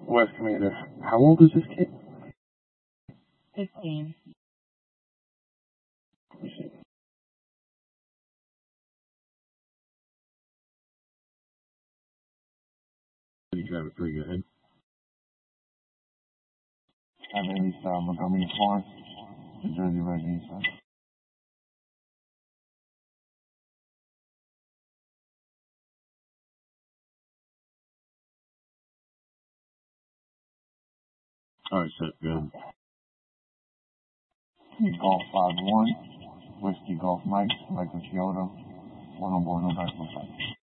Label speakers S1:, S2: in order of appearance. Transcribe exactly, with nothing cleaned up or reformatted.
S1: West Commander, how old is this kid?
S2: Fifteen.
S1: You drive it pretty good.
S3: I've been East Side, Montgomery Farm, New Jersey resident, East Side.
S1: Alright, set, good.
S3: Golf five one, Whiskey Golf Mike, Michael Kyoto, one on board, no back, no side.